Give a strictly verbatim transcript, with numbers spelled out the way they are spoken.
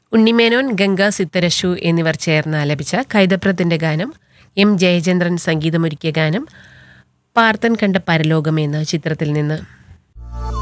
ഉണ്ണിമേനോൻ, ഗംഗ സിത്തരശു എന്നിവർ ചേർന്ന് ആലപിച്ച കൈതപ്രത്തിൻ്റെ ഗാനം, എം ജയചന്ദ്രൻ സംഗീതമൊരുക്കിയ ഗാനം പാർത്തൻ കണ്ട പരലോകം എന്ന ചിത്രത്തിൽ നിന്ന്.